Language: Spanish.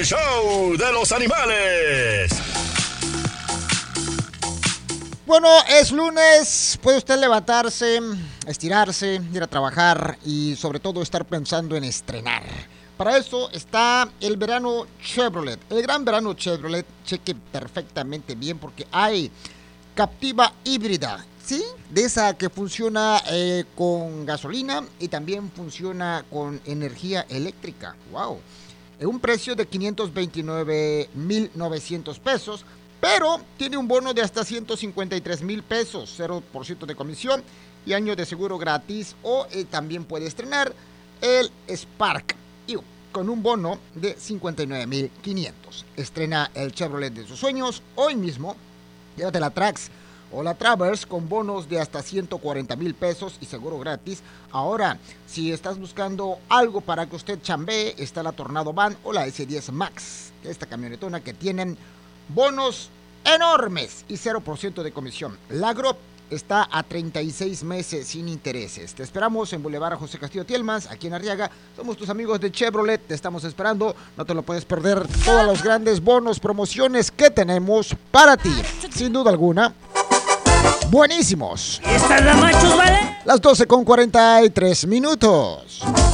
el show de los animales. Bueno, es lunes, puede usted levantarse, estirarse, ir a trabajar y sobre todo estar pensando en estrenar. Para eso está el verano Chevrolet. El gran verano Chevrolet, cheque perfectamente bien porque hay Captiva híbrida, ¿sí? De esa que funciona con gasolina y también funciona con energía eléctrica. ¡Wow! Un precio de 529,900 pesos, pero tiene un bono de hasta 153,000 pesos, 0% de comisión y año de seguro gratis. O también puede estrenar el Spark con un bono de 59,500. Estrena el Chevrolet de sus sueños hoy mismo. Llévate la Trax o la Traverse con bonos de hasta 140,000 pesos y seguro gratis. Ahora, si estás buscando algo para que usted chambee, está la Tornado Van o la S10 Max, esta camionetona que tienen bonos enormes y 0% de comisión. La Grop está a 36 meses sin intereses. Te esperamos en Boulevard José Castillo Tielmans, aquí en Arriaga. Somos tus amigos de Chevrolet, te estamos esperando. No te lo puedes perder, todos los grandes bonos, promociones que tenemos para ti. Sin duda alguna, buenísimos. ¿Esta es la machos, vale? Las 12:43 minutos.